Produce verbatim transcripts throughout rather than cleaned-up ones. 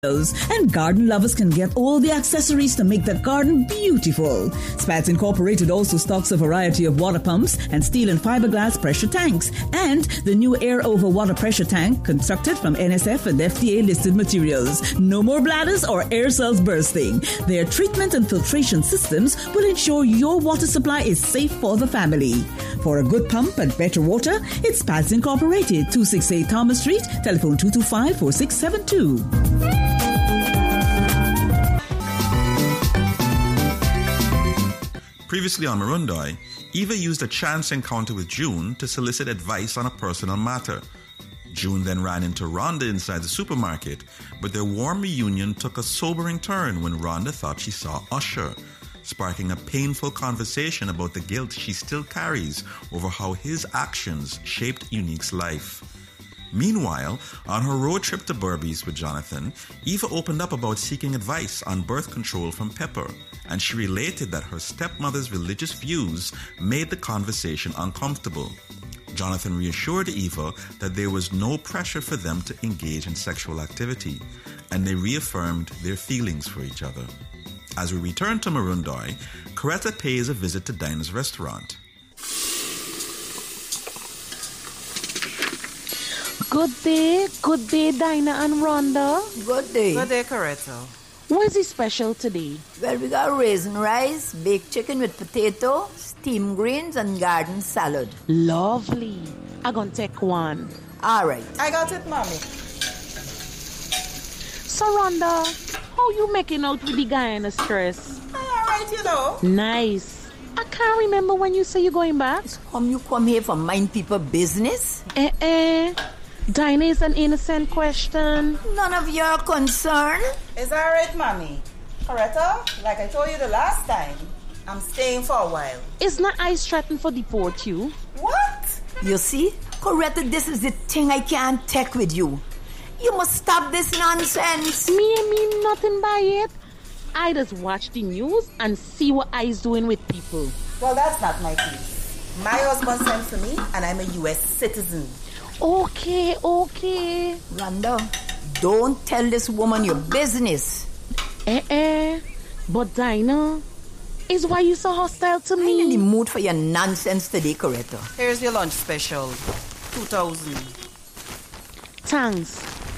And garden lovers can get all the accessories to make the garden beautiful. Spats Incorporated also stocks a variety of water pumps and steel and fiberglass pressure tanks, and the new air over water pressure tank constructed from N S F and F D A listed materials. No more bladders or air cells bursting. Their treatment and filtration systems will ensure your water supply is safe for the family. For a good pump and better water, it's Spats Incorporated, two sixty-eight Thomas Street, telephone two two five, four six seven two. Previously on Marundoy, Eva used a chance encounter with June to solicit advice on a personal matter. June then ran into Rhonda inside the supermarket, but their warm reunion took a sobering turn when Rhonda thought she saw Usher, sparking a painful conversation about the guilt she still carries over how his actions shaped Unique's life. Meanwhile, on her road trip to Berbice with Jonathan, Eva opened up about seeking advice on birth control from Pepper, and she related that her stepmother's religious views made the conversation uncomfortable. Jonathan reassured Eva that there was no pressure for them to engage in sexual activity, and they reaffirmed their feelings for each other. As we return to Marundoy, Coretta pays a visit to Dinah's restaurant. Good day, good day, Dinah and Rhonda. Good day. Good day, Coretta. What is it special today? Well, we got raisin rice, baked chicken with potato, steamed greens, and garden salad. Lovely. I'm gonna take one. All right. I got it, Mommy. So, Rhonda, how you making out with the guy in the stress? All right, you know. Nice. I can't remember when you say you're going back. Come, you come here for mind people business? Eh, eh. Dinah is an innocent question. None of your concern. It's all right, Mommy. Coretta, like I told you the last time, I'm staying for a while. Is not ICE threatened for deport you? What? You see, Coretta, this is the thing I can't take with you. You must stop this nonsense. Me and mean nothing by it. I just watch the news and see what ICE doing with people. Well, that's not my case. My husband sent for me, and I'm a U S citizen. Okay, okay. Rhonda, don't tell this woman your business. Eh, eh. But Dinah, is why you so hostile to me? I'm in the mood for your nonsense today, Coretta. Here's your lunch special. Two thousand. Thanks.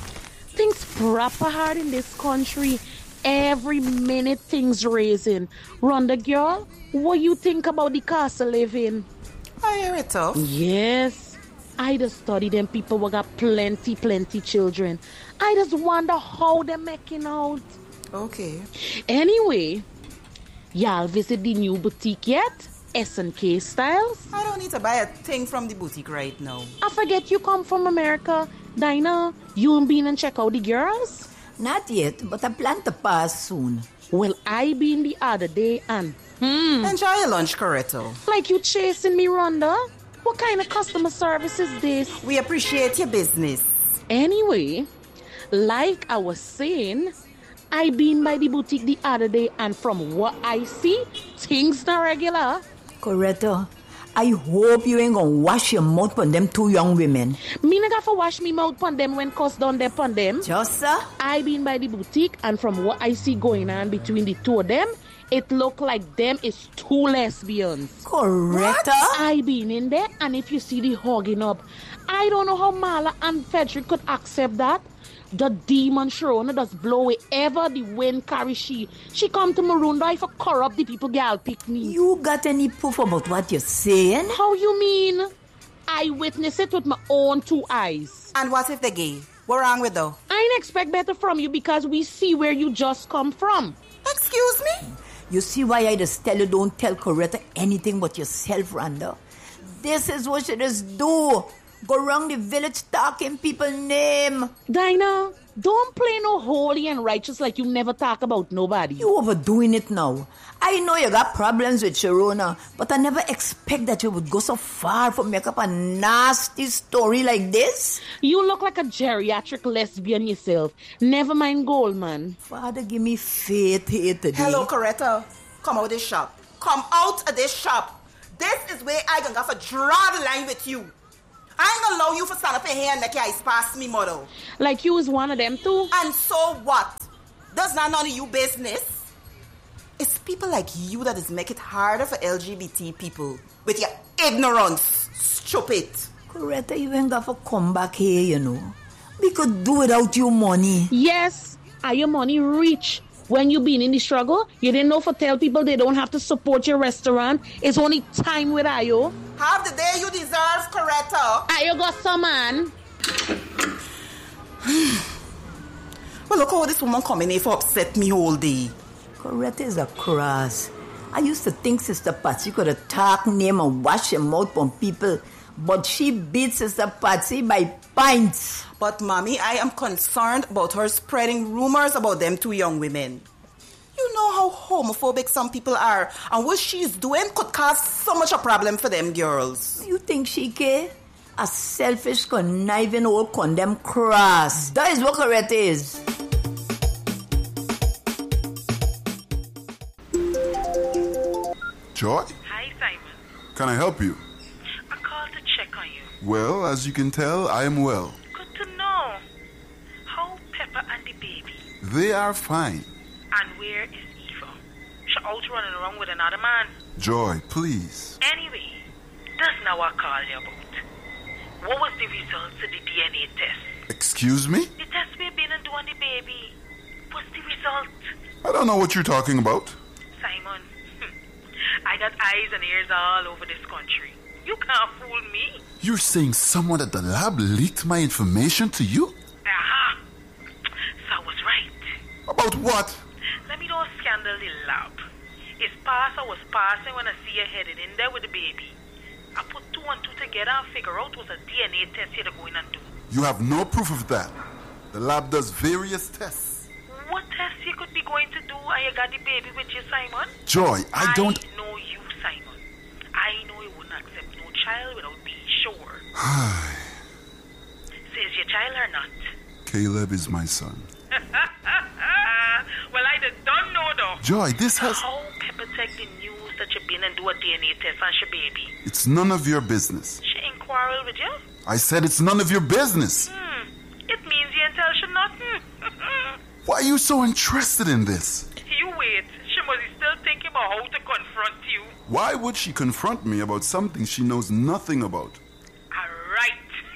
Things proper hard in this country. Every minute things raising. Rhonda, girl, what you think about the cost of living? I hear it tough. Yes. I just study them people who got plenty, plenty children. I just wonder how they're making out. Okay. Anyway, y'all visit the new boutique yet? S and K Styles? I don't need to buy a thing from the boutique right now. I forget you come from America. Dinah, you and been and check out the girls? Not yet, but I plan to pass soon. Well, I been the other day and... Hmm. Enjoy your lunch, Coretta. Like you chasing me, Rhonda? What kind of customer service is this? We appreciate your business. Anyway, like I was saying, I been by the boutique the other day and from what I see, things not regular. Coretta, I hope you ain't gonna wash your mouth on them two young women. Me not gonna wash me mouth on them when cost down there on them. Just sir? I been by the boutique and from what I see going on between the two of them, it look like them is two lesbians. Coretta? I been in there and if you see the hugging up, I don't know how Marla and Frederick could accept that. The demon Sharona does blow wherever the wind carry she. She come to Marundoy for corrupt the people gal pick me. You got any proof about what you're saying? How you mean? I witness it with my own two eyes. And what if they're gay? What wrong with though? I ain't expect better from you because we see where you just come from. Excuse me? You see why I just tell you don't tell Coretta anything but yourself, Rhonda. This is what you just do. Go around the village talking people's name. Dinah, don't play no holy and righteous like you never talk about nobody. You overdoing it now. I know you got problems with Sharona, but I never expect that you would go so far for make up a nasty story like this. You look like a geriatric lesbian yourself. Never mind Goldman. Father, give me faith here today. Hello, Coretta. Come out of this shop. Come out of this shop. This is where I gonna go for draw the line with you. I ain't gonna allow you for stand up in here and make your eyes pass me, mother. Like you was one of them too. And so what? Does not none of you business? It's people like you that is make it harder for L G B T people with your ignorance, stupid. Coretta, you ain't got to come back here, you know. We could do without your money. Yes, are your money rich? When you been in the struggle, you didn't know for tell people they don't have to support your restaurant. It's only time with Ayo. Have the day you deserve, Coretta. Ayo got some man. Well, look how this woman coming here for upset me all day. Coretta is a cross. I used to think Sister Patsy could attack name and wash her mouth on people, but she beat Sister Patsy by pints. But, Mommy, I am concerned about her spreading rumors about them two young women. You know how homophobic some people are, and what she's doing could cause so much a problem for them girls. You think she care? A selfish, conniving old condemn cross. That is what Coretta is. Joy? Hi, Simon. Can I help you? I called to check on you. Well, as you can tell, I am well. Good to know. How Pepper and the baby? They are fine. And where is Eva? She out running around with another man. Joy, please. Anyway, that's not what I called you about. What was the results of the D N A test? Excuse me? The test we've been and do on the baby. What's the result? I don't know what you're talking about. Simon, I got eyes and ears all over this country. You can't fool me. You're saying someone at the lab leaked my information to you? Aha! So I was right. About what? Let me know a scandal in the lab. It's past I was passing when I see you headed in there with the baby. I put two and two together and figure out what a D N A test you're going and do. You have no proof of that. The lab does various tests. What test you could be going to do and you got the baby with you, Simon? Joy, I don't... I know you, Simon. I know you wouldn't accept no child without being sure. Says your child or not? Caleb is my son. Well, I did don't know though. Joy, this has... How Pepper take the news that you've been and do a D N A test on your baby? It's none of your business. She ain't quarrel with you? I said it's none of your business. Hmm. It means you ain't tell she nothing. Why are you so interested in this? You wait. She must be still thinking about how to confront you. Why would she confront me about something she knows nothing about? All right.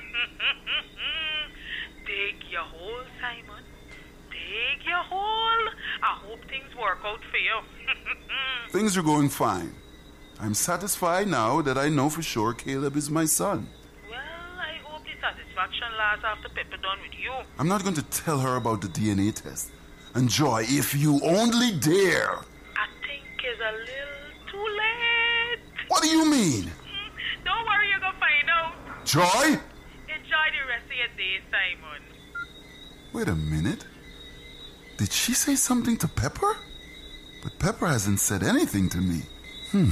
Take your hole, Simon. Take your hole. I hope things work out for you. Things are going fine. I'm satisfied now that I know for sure Caleb is my son. Well, I hope the satisfaction lasts after Pepper done with you. I'm not going to tell her about the D N A test. And Joy, if you only dare... I think it's a little too late. What do you mean? Don't worry, you're going to find out. Joy? Enjoy the rest of your day, Simon. Wait a minute. Did she say something to Pepper? But Pepper hasn't said anything to me. Hmm.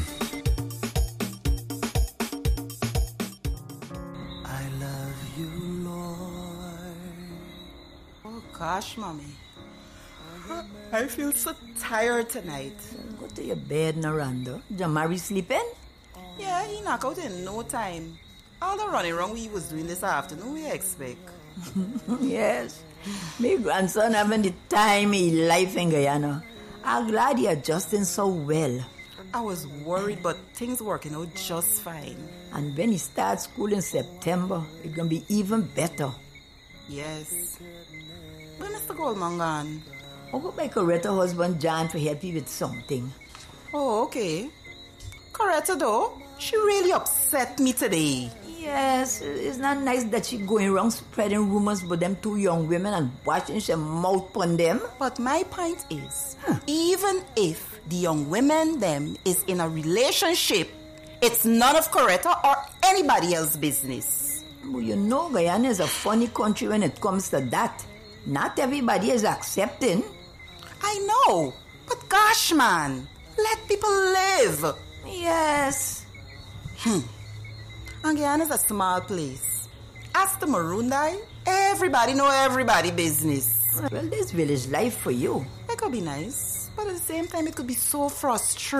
I love you, Lord. Oh, gosh, Mommy. I feel so tired tonight. Go to your bed, Naranda. Jamari sleeping? Yeah, he knock out in no time. All the running around we was doing this afternoon, we expect. Yes. My grandson having the time in life in Guyana. I'm glad he adjusting so well. I was worried, but things working out just fine. And when he starts school in September, it's going to be even better. Yes. When Mister Goldman gone? I'll go by Coretta husband John to help you with something. Oh, okay. Coretta, though, she really upset me today. Yes, it's not nice that she going around spreading rumors about them two young women and washing her mouth on them. But my point is, huh. even if the young women them is in a relationship, it's none of Coretta or anybody else's business. Well, you know, Guyana is a funny country when it comes to that. Not everybody is accepting. I know, but gosh, man, let people live. Yes. Hmm. And Guyana's a small place. As the Maroondai, everybody know everybody business. Well, this village life for you. It could be nice, but at the same time, it could be so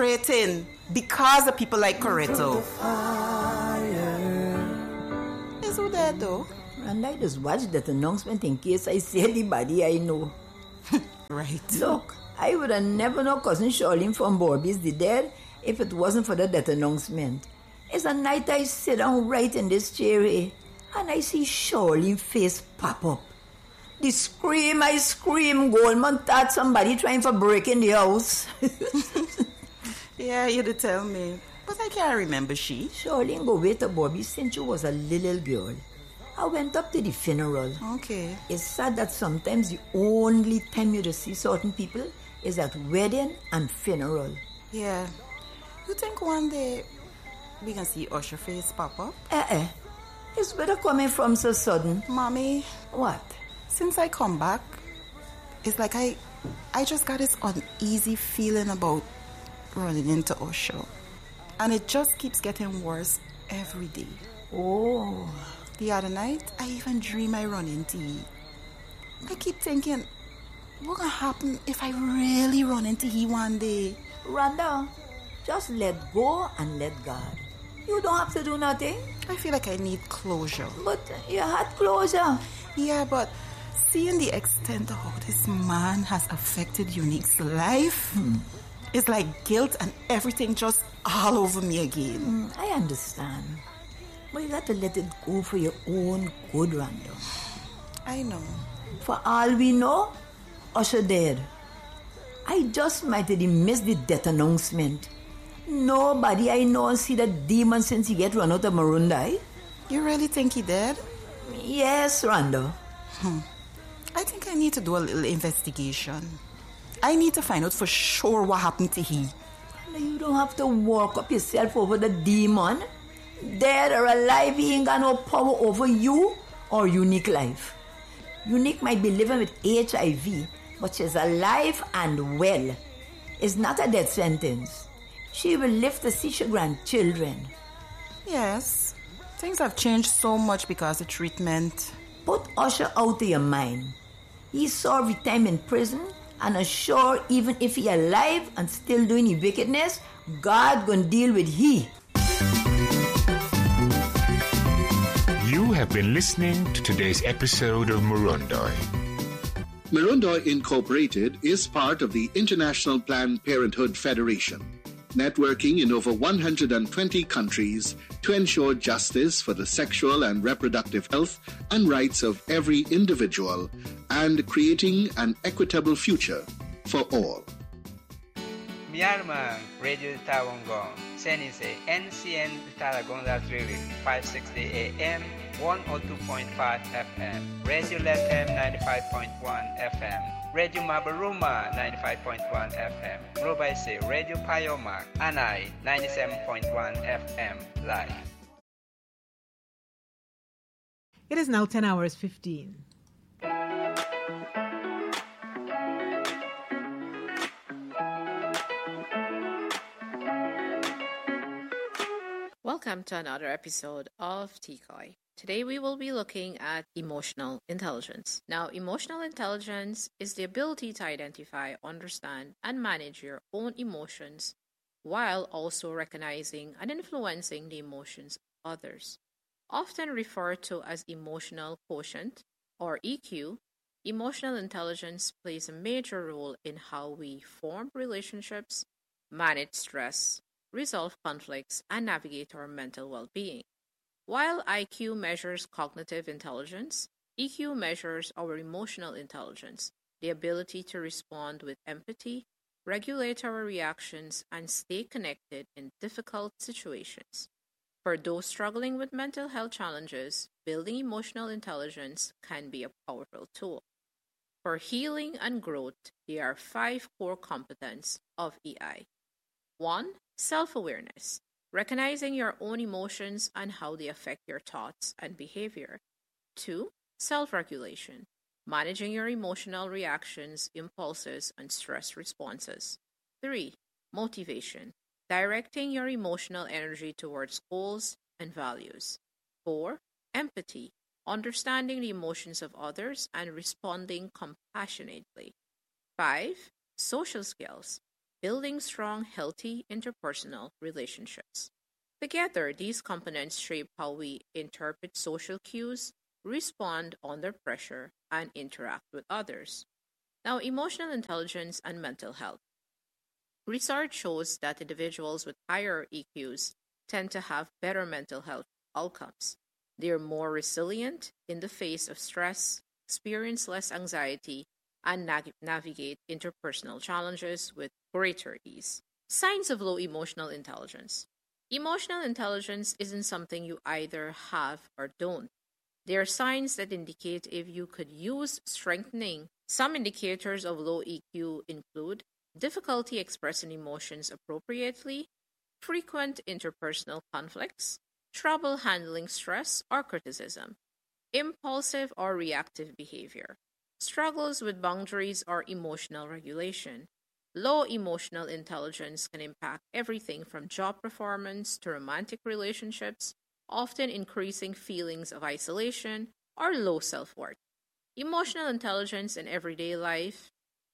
frustrating because of people like Coretta. is who dead though? And I just watched that announcement in case I see anybody I know. Right. Look, I would have never known Cousin Charlene from Borby's the dead if it wasn't for that, that announcement. It's a night I sit down right in this chair eh, and I see Charlene's face pop up. The scream I scream, Goldman thought somebody trying to break in the house. Yeah, you did tell me. But I can't remember she. Charlene go wait to Bobby since you was a little girl. I went up to the funeral. Okay. It's sad that sometimes the only time you just see certain people is at wedding and funeral. Yeah. You think one day we can see Usher face pop up? Eh eh. It's better coming from so sudden. Mommy. What? Since I come back, it's like I I just got this uneasy feeling about running into Usher. And it just keeps getting worse every day. Oh. The other night, I even dream I run into he. I keep thinking, what gonna happen if I really run into he one day? Rhonda, just let go and let God. You don't have to do nothing. I feel like I need closure. But you had closure. Yeah, but seeing the extent of how this man has affected Unique's life, hmm. it's like guilt and everything just all over me again. Mm, I understand. But you got to let it go for your own good, Rhonda. I know. For all we know, Usher dead. I just might have missed the death announcement. Nobody I know see that demon since he get run out of Marundai. You really think he dead? Yes, Rhonda. Hmm. I think I need to do a little investigation. I need to find out for sure what happened to he. You don't have to walk up yourself over the demon. Dead or alive, he ain't got no power over you or Unique life. Unique might be living with H I V, but she's alive and well. It's not a death sentence. She will live to see her grandchildren. Yes. Things have changed so much because of treatment. Put Usher out of your mind. He served time in prison and is sure even if he alive and still doing his wickedness, God gonna deal with he. You have been listening to today's episode of Murundoi. Murundoi Incorporated is part of the International Planned Parenthood Federation, networking in over one hundred twenty countries to ensure justice for the sexual and reproductive health and rights of every individual and creating an equitable future for all. Myanmar Radio Tawangong, Senise N C N Taragonga Trili, five sixty A M, one oh two point five F M, Radio Lethem ninety-five point one F M, Radio Mabaruma ninety-five point one F M, Robaise Radio Payoma, Anai ninety-seven point one F M, live. It is now ten hours fifteen. Welcome to another episode of T C O I. Today we will be looking at emotional intelligence. Now, emotional intelligence is the ability to identify, understand, and manage your own emotions while also recognizing and influencing the emotions of others. Often referred to as emotional quotient or E Q, emotional intelligence plays a major role in how we form relationships, manage stress, resolve conflicts, and navigate our mental well-being. While I Q measures cognitive intelligence, E Q measures our emotional intelligence, the ability to respond with empathy, regulate our reactions, and stay connected in difficult situations. For those struggling with mental health challenges, building emotional intelligence can be a powerful tool. For healing and growth, there are five core competencies of E I. One, self-awareness, recognizing your own emotions and how they affect your thoughts and behavior. Two, self-regulation, managing your emotional reactions, impulses, and stress responses. Three, motivation, directing your emotional energy towards goals and values. Four, empathy, understanding the emotions of others and responding compassionately. Five, social skills, building strong, healthy interpersonal relationships. Together, these components shape how we interpret social cues, respond under pressure, and interact with others. Now, emotional intelligence and mental health. Research shows that individuals with higher E Qs tend to have better mental health outcomes. They are more resilient in the face of stress, experience less anxiety, and nav- navigate interpersonal challenges with greater ease. Signs of low emotional intelligence. Emotional intelligence isn't something you either have or don't. There are signs that indicate if you could use strengthening. Some indicators of low E Q include difficulty expressing emotions appropriately, frequent interpersonal conflicts, trouble handling stress or criticism, impulsive or reactive behavior, struggles with boundaries or emotional regulation. Low emotional intelligence can impact everything from job performance to romantic relationships, often increasing feelings of isolation or low self-worth. Emotional intelligence in everyday life.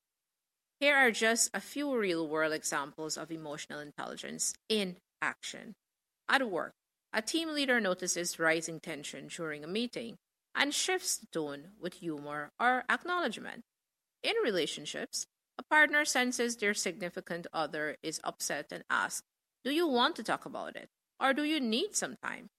Here are just a few real-world examples of emotional intelligence in action. At work, a team leader notices rising tension during a meeting and shifts the tone with humor or acknowledgement. In relationships, a partner senses their significant other is upset and asks, "Do you want to talk about it? Or do you need some time?"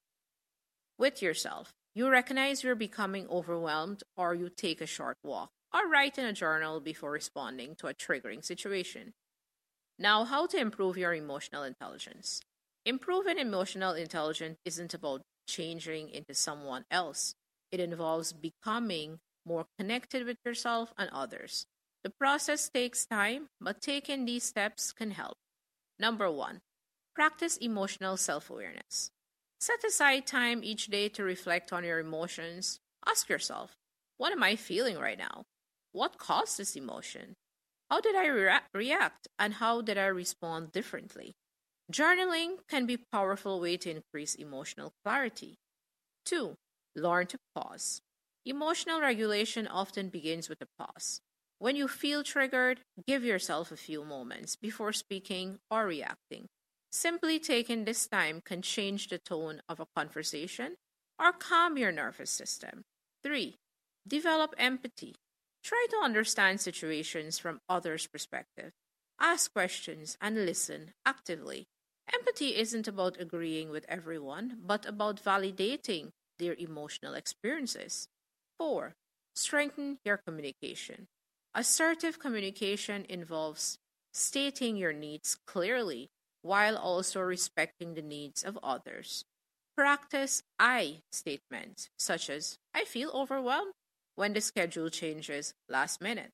With yourself, you recognize you're becoming overwhelmed, or you take a short walk or write in a journal before responding to a triggering situation. Now, how to improve your emotional intelligence. Improving emotional intelligence isn't about changing into someone else. It involves becoming more connected with yourself and others. The process takes time, but taking these steps can help. Number one, practice emotional self-awareness. Set aside time each day to reflect on your emotions. Ask yourself, what am I feeling right now? What caused this emotion? How did I rea- react and how did I respond differently? Journaling can be a powerful way to increase emotional clarity. Two, learn to pause. Emotional regulation often begins with a pause. When you feel triggered, give yourself a few moments before speaking or reacting. Simply taking this time can change the tone of a conversation or calm your nervous system. Three, develop empathy. Try to understand situations from others' perspective. Ask questions and listen actively. Empathy isn't about agreeing with everyone, but about validating their emotional experiences. Four, strengthen your communication. Assertive communication involves stating your needs clearly while also respecting the needs of others. Practice I statements, such as, "I feel overwhelmed," when the schedule changes last minute.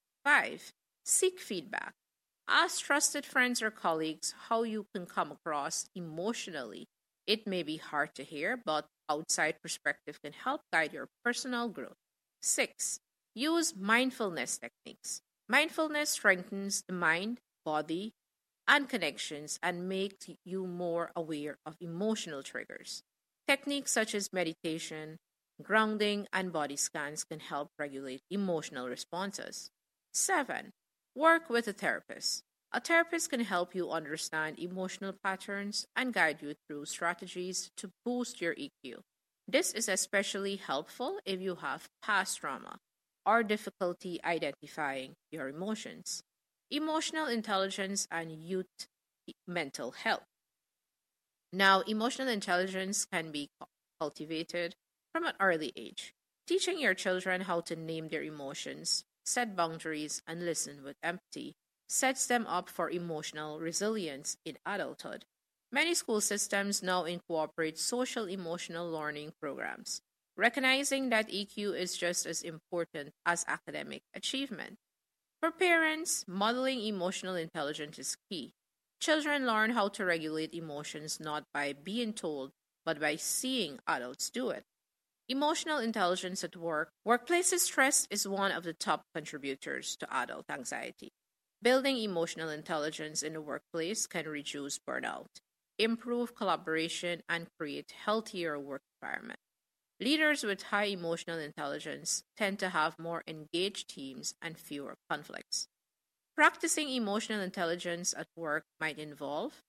Five, seek feedback. Ask trusted friends or colleagues how you can come across emotionally. It may be hard to hear, but outside perspective can help guide your personal growth. Six, use mindfulness techniques. Mindfulness strengthens the mind, body, and connections and makes you more aware of emotional triggers. Techniques such as meditation, grounding, and body scans can help regulate emotional responses. Seven, work with a therapist. A therapist can help you understand emotional patterns and guide you through strategies to boost your E Q. This is especially helpful if you have past trauma or difficulty identifying your emotions. Emotional intelligence and youth mental health. Now, emotional intelligence can be cultivated from an early age. Teaching your children how to name their emotions, set boundaries, and listen with empathy sets them up for emotional resilience in adulthood. Many school systems now incorporate social emotional learning programs, recognizing that E Q is just as important as academic achievement. For parents, modeling emotional intelligence is key. Children learn how to regulate emotions not by being told, but by seeing adults do it. Emotional intelligence at work. Workplace stress is one of the top contributors to adult anxiety. Building emotional intelligence in the workplace can reduce burnout, improve collaboration, and create healthier work environment. Leaders with high emotional intelligence tend to have more engaged teams and fewer conflicts. Practicing emotional intelligence at work might involve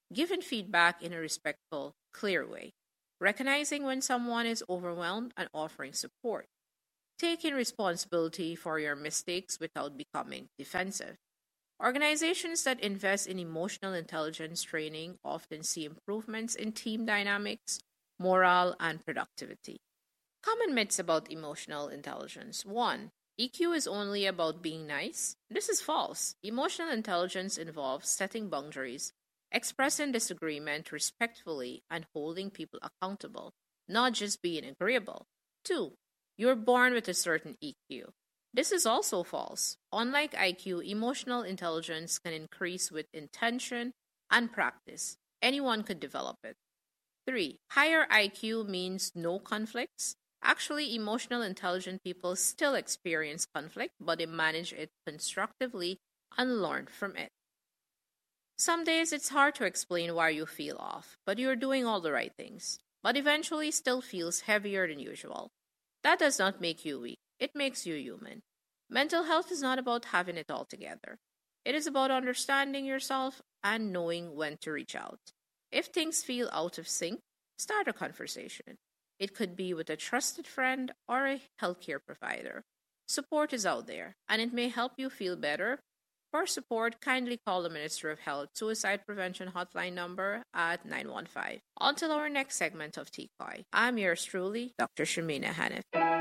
Giving feedback in a respectful, clear way. Recognizing when someone is overwhelmed and offering support. Taking responsibility for your mistakes without becoming defensive. Organizations that invest in emotional intelligence training often see improvements in team dynamics, morale, and productivity. Common myths about emotional intelligence. one. E Q is only about being nice. This is false. Emotional intelligence involves setting boundaries, expressing disagreement respectfully, and holding people accountable, not just being agreeable. two. You're born with a certain E Q. This is also false. Unlike I Q, emotional intelligence can increase with intention and practice. Anyone could develop it. three. Higher I Q means no conflicts. Actually, emotional intelligent people still experience conflict, but they manage it constructively and learn from it. Some days it's hard to explain why you feel off, but you're doing all the right things, but eventually still feels heavier than usual. That does not make you weak. It makes you human. Mental health is not about having it all together. It is about understanding yourself and knowing when to reach out. If things feel out of sync, start a conversation. It could be with a trusted friend or a healthcare provider. Support is out there, and it may help you feel better. For support, kindly call the Ministry of Health Suicide Prevention Hotline number at nine one five. Until our next segment of T C O I, I'm yours truly, Doctor Shamina Hanif.